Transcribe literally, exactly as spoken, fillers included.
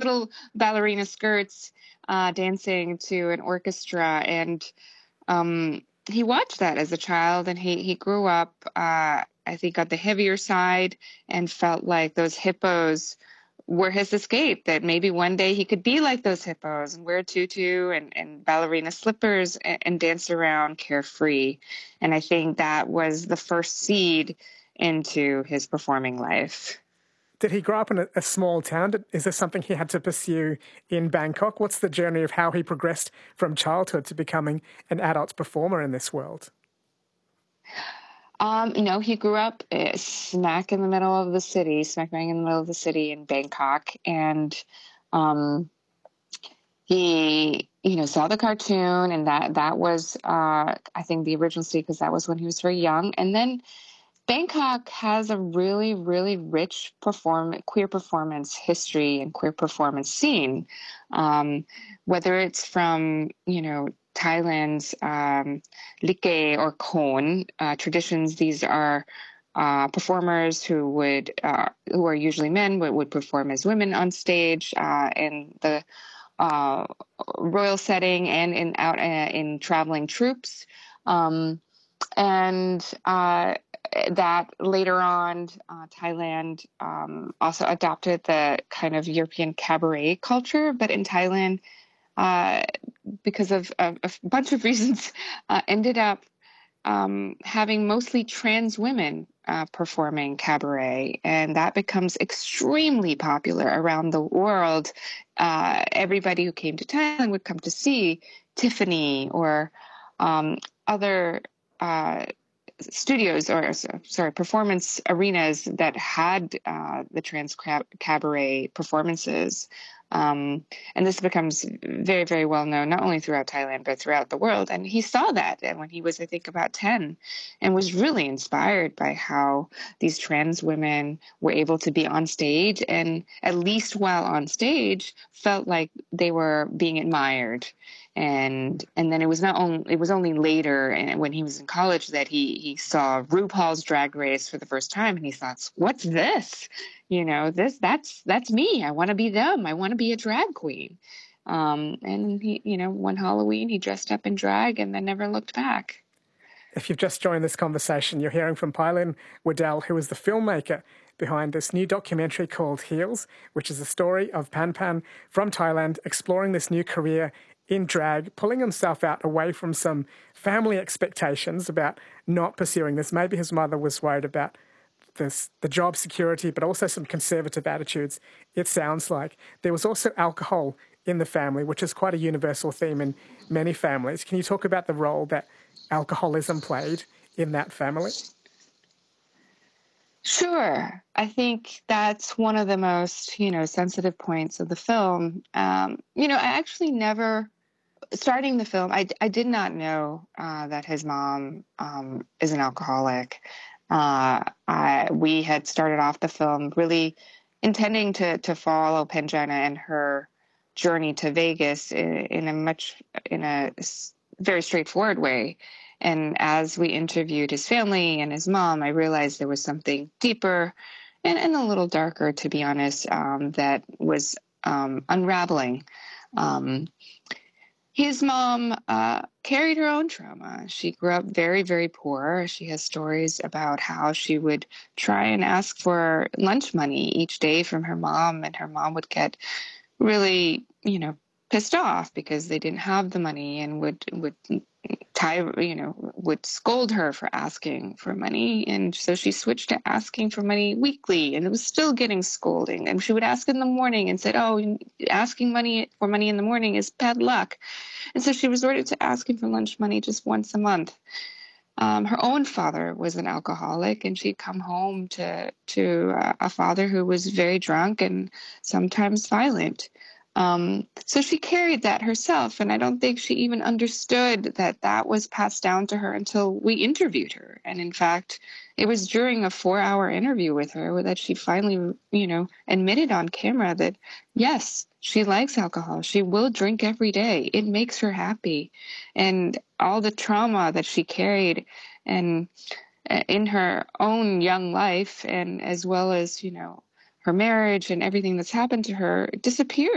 little ballerina skirts, uh, dancing to an orchestra. And um, he watched that as a child, and he he grew up, uh, I think, on the heavier side, and felt like those hippos were his escape, that maybe one day he could be like those hippos and wear a tutu and, and ballerina slippers and, and dance around carefree. And I think that was the first seed into his performing life. Did he grow up in a, a small town? Is this something he had to pursue in Bangkok? What's the journey of how he progressed from childhood to becoming an adult performer in this world? Um, no, he grew up uh, smack in the middle of the city, smack bang in the middle of the city in Bangkok. And um, he, you know, saw the cartoon, and that, that was, uh, I think, the original city, because that was when he was very young. And then Bangkok has a really, really rich perform queer performance history and queer performance scene, um, whether it's from, you know, Thailand's um, Like or Khon uh, traditions. These are uh, performers who would, uh, who are usually men, but would perform as women on stage uh, in the uh, royal setting and in out uh, in traveling troops. Um, and uh, that later on, uh, Thailand um, also adopted the kind of European cabaret culture, but in Thailand, uh, because of, of, of a bunch of reasons, uh, ended up um, having mostly trans women uh, performing cabaret, and that becomes extremely popular around the world. Uh, everybody who came to Thailand would come to see Tiffany or um, other uh, studios or sorry performance arenas that had uh, the trans cabaret performances, um, and this becomes very, very well known not only throughout Thailand but throughout the world. And he saw that, and when he was, I think, about ten, and was really inspired by how these trans women were able to be on stage, and at least while on stage felt like they were being admired. And and then it was not only it was only later, and when he was in college, that he he saw RuPaul's Drag Race for the first time, and he thought, "What's this? You know, this that's that's me. I want to be them. I want to be a drag queen." Um, and he, you know, one Halloween he dressed up in drag and then never looked back. If you've just joined this conversation, you're hearing from Pailin Waddell, who is the filmmaker behind this new documentary called Heels, which is a story of Pan Pan from Thailand exploring this new career in drag, pulling himself out away from some family expectations about not pursuing this. Maybe his mother was worried about this, the job security, but also some conservative attitudes, it sounds like. There was also alcohol in the family, which is quite a universal theme in many families. Can you talk about the role that alcoholism played in that family? Sure. I think that's one of the most, you know, sensitive points of the film. Um, you know, I actually never, starting the film, I, I did not know uh, that his mom um, is an alcoholic. Uh, I, we had started off the film really intending to to follow Penjana and her journey to Vegas in, in a much, in a very straightforward way. And as we interviewed his family and his mom, I realized there was something deeper and, and a little darker, to be honest, um, that was um, unraveling. Um, his mom uh, carried her own trauma. She grew up very, very poor. She has stories about how she would try and ask for lunch money each day from her mom, and her mom would get really, you know, pissed off because they didn't have the money, and would would tie, you know, would scold her for asking for money. And so she switched to asking for money weekly, and it was still getting scolding. And she would ask in the morning and said, "Oh, asking money for money in the morning is bad luck." And so she resorted to asking for lunch money just once a month. Um, her own father was an alcoholic, and she'd come home to to uh, a father who was very drunk and sometimes violent. Um, so she carried that herself, and I don't think she even understood that that was passed down to her until we interviewed her. And in fact, it was during a four-hour interview with her that she finally, you know, admitted on camera that, yes, she likes alcohol. She will drink every day. It makes her happy. And all the trauma that she carried and in her own young life, and as well as, you know, her marriage and everything that's happened to her, disappeared